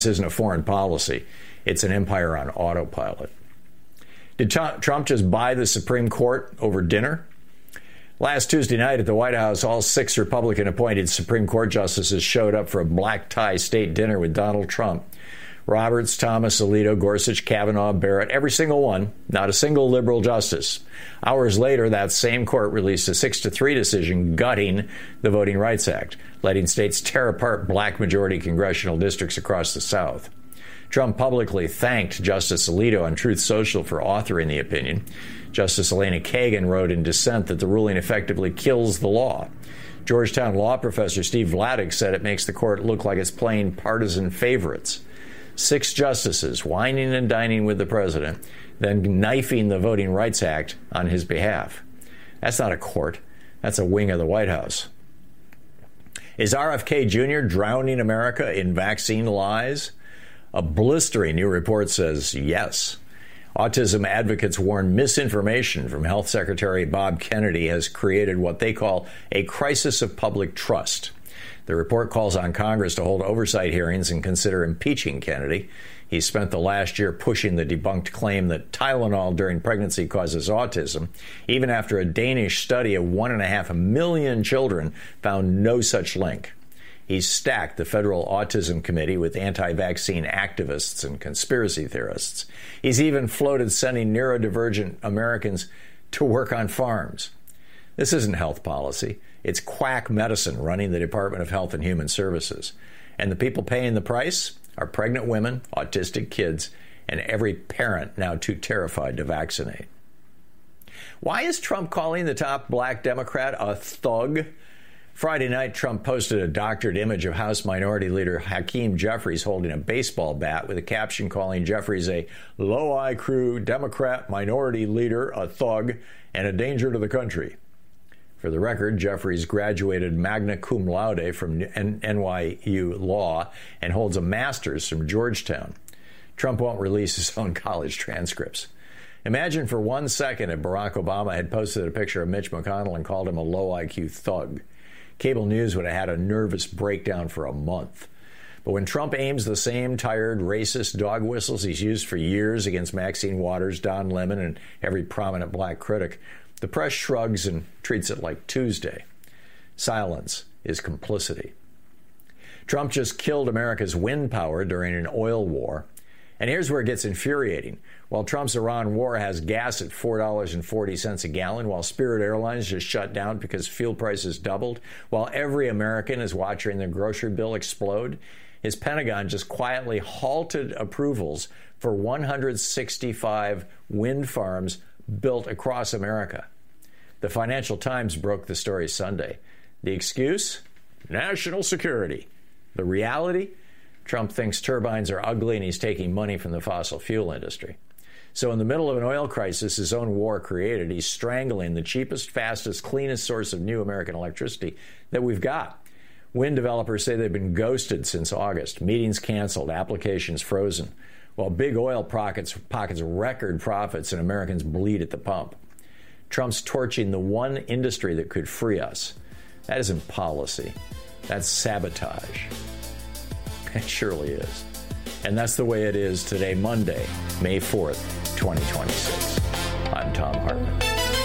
isn't a foreign policy. It's an empire on autopilot. Did Trump just buy the Supreme Court over dinner? Last Tuesday night at the White House, all 6 Republican-appointed Supreme Court justices showed up for a black-tie state dinner with Donald Trump. Roberts, Thomas, Alito, Gorsuch, Kavanaugh, Barrett, every single one, not a single liberal justice. Hours later, that same court released a 6-3 decision gutting the Voting Rights Act, letting states tear apart black-majority congressional districts across the South. Trump publicly thanked Justice Alito on Truth Social for authoring the opinion. Justice Elena Kagan wrote in dissent that the ruling effectively kills the law. Georgetown law professor Steve Vladeck said it makes the court look like it's playing partisan favorites. 6 justices whining and dining with the president, then knifing the Voting Rights Act on his behalf. That's not a court. That's a wing of the White House. Is RFK Jr. drowning America in vaccine lies? A blistering new report says yes. Autism advocates warn misinformation from Health Secretary Bob Kennedy has created what they call a crisis of public trust. The report calls on Congress to hold oversight hearings and consider impeaching Kennedy. He spent the last year pushing the debunked claim that Tylenol during pregnancy causes autism, even after a Danish study of 1.5 million children found no such link. He's stacked the Federal Autism Committee with anti-vaccine activists and conspiracy theorists. He's even floated sending neurodivergent Americans to work on farms. This isn't health policy. It's quack medicine running the Department of Health and Human Services. And the people paying the price are pregnant women, autistic kids, and every parent now too terrified to vaccinate. Why is Trump calling the top black Democrat a thug? Friday night, Trump posted a doctored image of House Minority Leader Hakeem Jeffries holding a baseball bat with a caption calling Jeffries a low-IQ Democrat minority leader, a thug, and a danger to the country. For the record, Jeffries graduated magna cum laude from NYU Law and holds a master's from Georgetown. Trump won't release his own college transcripts. Imagine for 1 second if Barack Obama had posted a picture of Mitch McConnell and called him a low-IQ thug. Cable news would have had a nervous breakdown for a month. But when Trump aims the same tired, racist dog whistles he's used for years against Maxine Waters, Don Lemon, and every prominent black critic, the press shrugs and treats it like Tuesday. Silence is complicity. Trump just killed America's wind power during an oil war. And here's where it gets infuriating. While Trump's Iran war has gas at $4.40 a gallon, while Spirit Airlines just shut down because fuel prices doubled, while every American is watching their grocery bill explode, his Pentagon just quietly halted approvals for 165 wind farms built across America. The Financial Times broke the story Sunday. The excuse? National security. The reality? Trump thinks turbines are ugly and he's taking money from the fossil fuel industry. So in the middle of an oil crisis his own war created, he's strangling the cheapest, fastest, cleanest source of new American electricity that we've got. Wind developers say they've been ghosted since August, meetings canceled, applications frozen, while big oil pockets record profits and Americans bleed at the pump. Trump's torching the one industry that could free us. That isn't policy. That's sabotage. It surely is. And that's the way it is today, Monday, May 4th, 2026. I'm Thom Hartmann.